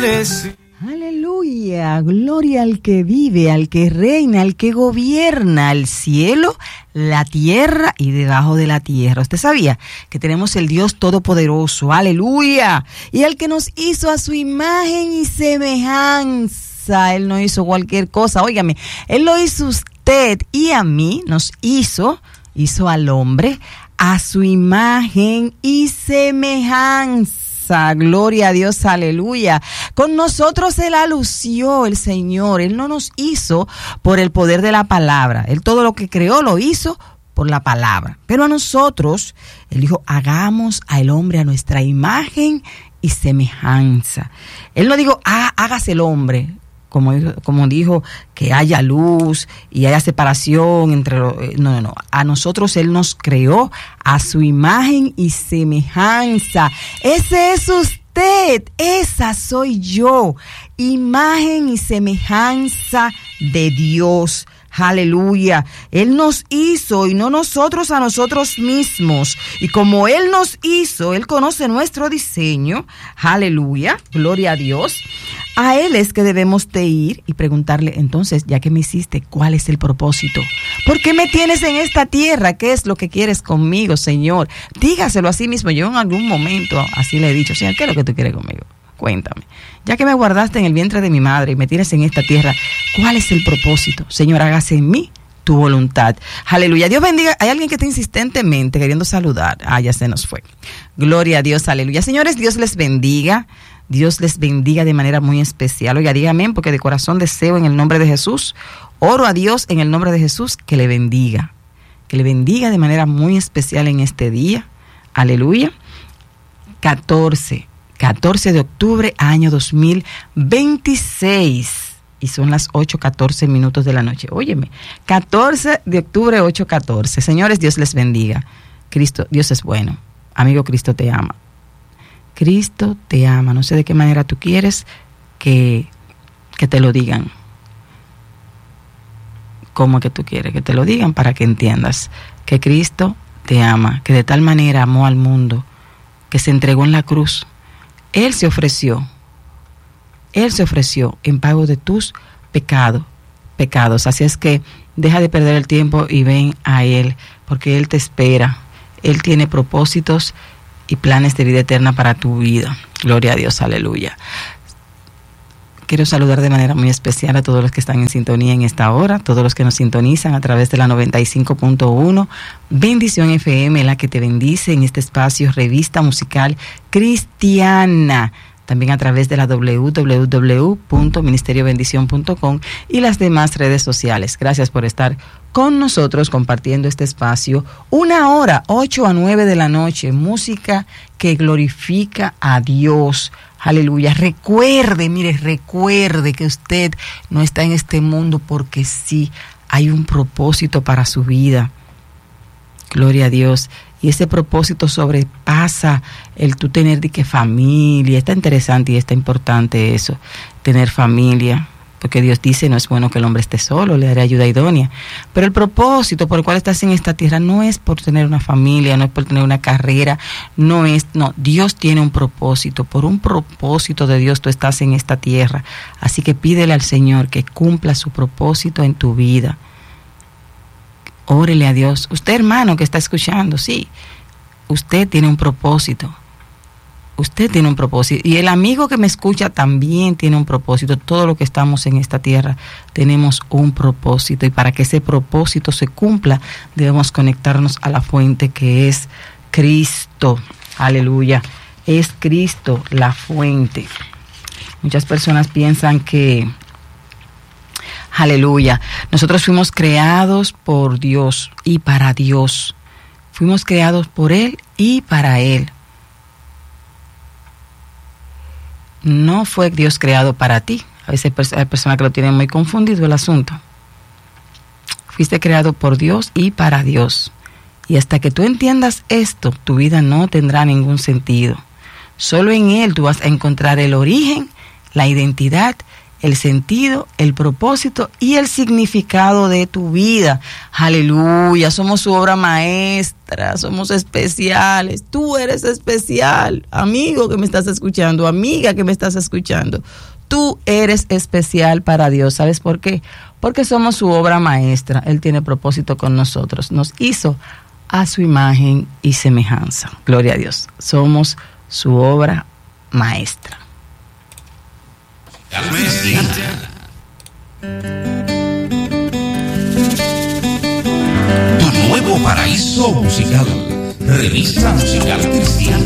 merecido. Aleluya, gloria al que vive, al que reina, al que gobierna el cielo, la tierra y debajo de la tierra. ¿Usted sabía que tenemos el Dios Todopoderoso? Aleluya. Y el que nos hizo a su imagen y semejanza. Él no hizo cualquier cosa. Óigame, Él lo hizo usted y a mí, nos hizo al hombre a su imagen y semejanza. Gloria a Dios, aleluya. Con nosotros Él alució, el Señor. Él no nos hizo por el poder de la palabra. Él todo lo que creó lo hizo por la palabra. Pero a nosotros, Él dijo, hagamos al hombre a nuestra imagen y semejanza. Él no dijo, hágase el hombre. Como dijo, que haya luz y haya separación entre no. A nosotros Él nos creó a su imagen y semejanza. Ese es usted, esa soy yo. Imagen y semejanza de Dios. Aleluya. Él nos hizo y no nosotros a nosotros mismos. Y como Él nos hizo, Él conoce nuestro diseño. Aleluya. Gloria a Dios. A Él es que debemos de ir y preguntarle, entonces, ya que me hiciste, ¿cuál es el propósito? ¿Por qué me tienes en esta tierra? ¿Qué es lo que quieres conmigo, Señor? Dígaselo a sí mismo. Yo en algún momento así le he dicho, Señor, ¿qué es lo que tú quieres conmigo? Cuéntame. Ya que me guardaste en el vientre de mi madre y me tienes en esta tierra, ¿cuál es el propósito? Señor, hágase en mí tu voluntad. Aleluya. Dios bendiga. Hay alguien que está insistentemente queriendo saludar. Ya se nos fue. Gloria a Dios. Aleluya. Señores, Dios les bendiga. Dios les bendiga de manera muy especial. Oiga, dígame, porque de corazón deseo en el nombre de Jesús, oro a Dios en el nombre de Jesús que le bendiga de manera muy especial en este día. Aleluya. 14 de octubre, año 2026. Y son las 8:14 minutos de la noche. Óyeme, 14 de octubre, 8:14. Señores, Dios les bendiga. Cristo, Dios es bueno. Amigo, Cristo te ama. Cristo te ama. No sé de qué manera tú quieres que te lo digan. ¿Cómo que tú quieres que te lo digan? Para que entiendas que Cristo te ama, que de tal manera amó al mundo, que se entregó en la cruz. Él se ofreció en pago de tus pecados. Así es que deja de perder el tiempo y ven a Él, porque Él te espera. Él tiene propósitos y planes de vida eterna para tu vida. Gloria a Dios, aleluya. Quiero saludar de manera muy especial a todos los que están en sintonía en esta hora, todos los que nos sintonizan a través de la 95.1 Bendición FM, la que te bendice en este espacio, revista musical cristiana. También a través de la www.ministeriobendición.com y las demás redes sociales. Gracias por estar con nosotros compartiendo este espacio. 1 hora, 8 a 9 de la noche, música que glorifica a Dios. Aleluya. Recuerde que usted no está en este mundo porque sí, hay un propósito para su vida. Gloria a Dios. Y ese propósito sobrepasa el tú tener de que familia. Está interesante y está importante eso, tener familia. Porque Dios dice, no es bueno que el hombre esté solo, le daré ayuda idónea. Pero el propósito por el cual estás en esta tierra no es por tener una familia, no es por tener una carrera, no, Dios tiene un propósito. Por un propósito de Dios tú estás en esta tierra. Así que pídele al Señor que cumpla su propósito en tu vida. Órele a Dios. Usted, hermano, que está escuchando, sí, usted tiene un propósito. Usted tiene un propósito. Y el amigo que me escucha también tiene un propósito. Todo lo que estamos en esta tierra tenemos un propósito. Y para que ese propósito se cumpla, debemos conectarnos a la fuente que es Cristo. Aleluya. Es Cristo la fuente. Muchas personas piensan que... Aleluya. Nosotros fuimos creados por Dios y para Dios. Fuimos creados por Él y para Él. No fue Dios creado para ti. A veces hay personas que lo tienen muy confundido el asunto. Fuiste creado por Dios y para Dios. Y hasta que tú entiendas esto, tu vida no tendrá ningún sentido. Solo en Él tú vas a encontrar el origen, la identidad, el sentido, el propósito y el significado de tu vida. Aleluya, somos su obra maestra, somos especiales. Tú eres especial, amigo que me estás escuchando, amiga que me estás escuchando. Tú eres especial para Dios. ¿Sabes por qué? Porque somos su obra maestra. Él tiene propósito con nosotros. Nos hizo a su imagen y semejanza. Gloria a Dios. Somos su obra maestra. Tu nuevo paraíso musical. Revista musical cristiana.